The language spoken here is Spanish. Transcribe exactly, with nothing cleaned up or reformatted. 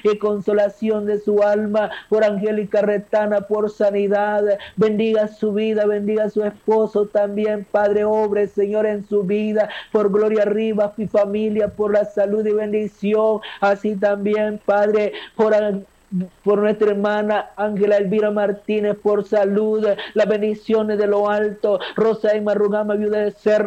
y consolación de su alma, por Angélica Retana, por sanidad. Bendiga su vida, bendiga a su esposo también, Padre, obre, Señor, en su vida, por Gloria Rivas y familia, por la salud y bendición, así también, Padre, por por nuestra hermana Ángela Elvira Martínez, por salud, las bendiciones de lo alto, Rosa Emma Rugama, viuda de Ser